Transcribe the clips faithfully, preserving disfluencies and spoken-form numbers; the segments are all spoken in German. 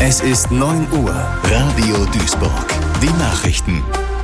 Es ist neun Uhr. Radio Duisburg. Die Nachrichten.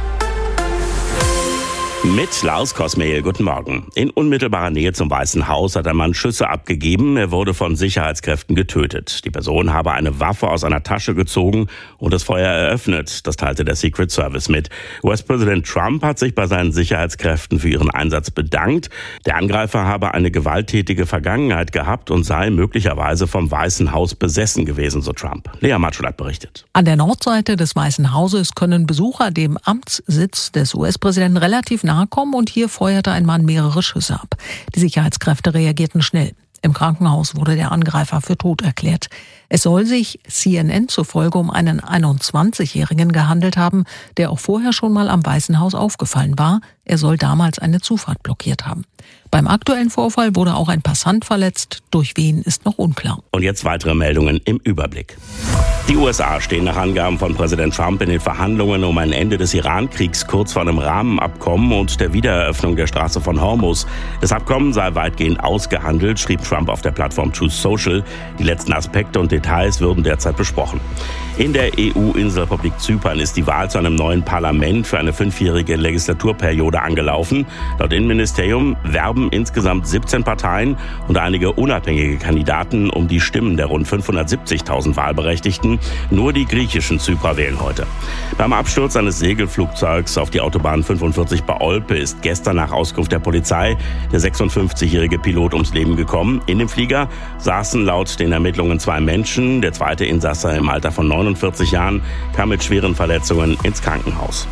Mit Lars Kosmehl, guten Morgen. In unmittelbarer Nähe zum Weißen Haus hat ein Mann Schüsse abgegeben. Er wurde von Sicherheitskräften getötet. Die Person habe eine Waffe aus einer Tasche gezogen und das Feuer eröffnet. Das teilte der Secret Service mit. U S-Präsident Trump hat sich bei seinen Sicherheitskräften für ihren Einsatz bedankt. Der Angreifer habe eine gewalttätige Vergangenheit gehabt und sei möglicherweise vom Weißen Haus besessen gewesen, so Trump. Lea Matschulat berichtet. An der Nordseite des Weißen Hauses können Besucher dem Amtssitz des U S-Präsidenten relativ nahe kommen und hier feuerte ein Mann mehrere Schüsse ab. Die Sicherheitskräfte reagierten schnell. Im Krankenhaus wurde der Angreifer für tot erklärt. Es soll sich C N N zufolge um einen einundzwanzigjährigen gehandelt haben, der auch vorher schon mal am Weißen Haus aufgefallen war. Er soll damals eine Zufahrt blockiert haben. Beim aktuellen Vorfall wurde auch ein Passant verletzt. Durch wen ist noch unklar. Und jetzt weitere Meldungen im Überblick. Die U S A stehen nach Angaben von Präsident Trump in den Verhandlungen um ein Ende des Iran-Kriegs kurz vor einem Rahmenabkommen und der Wiedereröffnung der Straße von Hormuz. Das Abkommen sei weitgehend ausgehandelt, schrieb Trump auf der Plattform Truth Social. Die letzten Aspekte und Details würden derzeit besprochen. In der E U-Inselrepublik Zypern ist die Wahl zu einem neuen Parlament für eine fünfjährige Legislaturperiode angelaufen. Laut Innenministerium werben insgesamt siebzehn Parteien und einige unabhängige Kandidaten um die Stimmen der rund fünfhundertsiebzigtausend Wahlberechtigten. Nur die griechischen Zyprer wählen heute. Beim Absturz eines Segelflugzeugs auf die Autobahn fünfundvierzig bei Olpe ist gestern nach Auskunft der Polizei der sechsundfünfzigjährige Pilot ums Leben gekommen. In dem Flieger saßen laut den Ermittlungen zwei Menschen. Der zweite Insasse im Alter von neunundvierzig Jahren kam mit schweren Verletzungen ins Krankenhaus.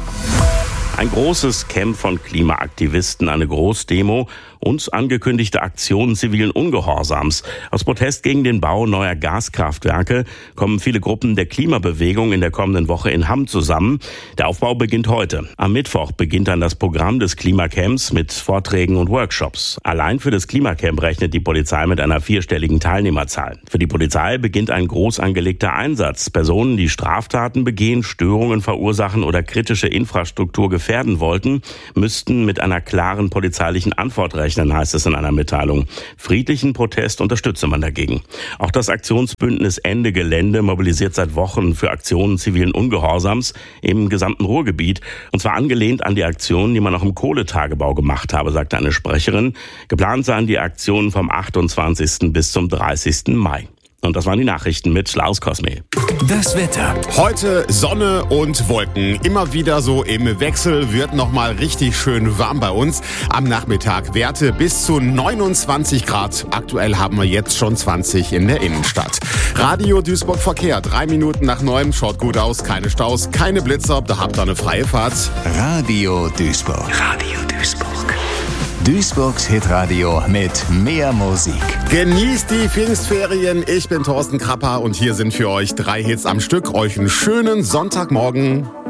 Ein großes Camp von Klimaaktivisten, eine Großdemo und angekündigte Aktionen zivilen Ungehorsams. Aus Protest gegen den Bau neuer Gaskraftwerke kommen viele Gruppen der Klimabewegung in der kommenden Woche in Hamm zusammen. Der Aufbau beginnt heute. Am Mittwoch beginnt dann das Programm des Klimacamps mit Vorträgen und Workshops. Allein für das Klimacamp rechnet die Polizei mit einer vierstelligen Teilnehmerzahl. Für die Polizei beginnt ein groß angelegter Einsatz. Personen, die Straftaten begehen, Störungen verursachen oder kritische Infrastruktur gefährden wollten, müssten mit einer klaren polizeilichen Antwort rechnen, heißt es in einer Mitteilung. Friedlichen Protest unterstütze man dagegen. Auch das Aktionsbündnis Ende Gelände mobilisiert seit Wochen für Aktionen zivilen Ungehorsams im gesamten Ruhrgebiet. Und zwar angelehnt an die Aktionen, die man auch im Kohletagebau gemacht habe, sagte eine Sprecherin. Geplant seien die Aktionen vom achtundzwanzigsten bis zum dreißigsten Mai. Und das waren die Nachrichten mit Lars Kosmehl. Das Wetter. Heute Sonne und Wolken. Immer wieder so im Wechsel, wird nochmal richtig schön warm bei uns. Am Nachmittag Werte bis zu neunundzwanzig Grad. Aktuell haben wir jetzt schon zwanzig in der Innenstadt. Radio Duisburg Verkehr. Drei Minuten nach neun. Schaut gut aus. Keine Staus, keine Blitzer. Da habt ihr eine freie Fahrt. Radio Duisburg. Radio Duisburg. Duisburgs Hitradio mit mehr Musik. Genießt die Pfingstferien. Ich bin Thorsten Krapper und hier sind für euch drei Hits am Stück. Euch einen schönen Sonntagmorgen.